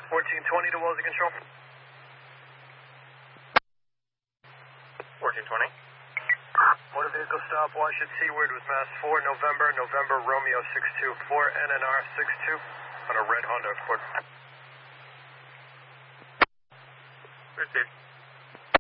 1420 to Wellesley Control. 1420. Motor vehicle stopwatch at Seaward with Mass 4, November, Romeo 624, NNR 62 on a red Honda Accord. Received.